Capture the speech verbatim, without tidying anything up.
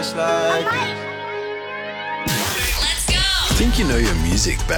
just like this. Let's go. Think you know your music,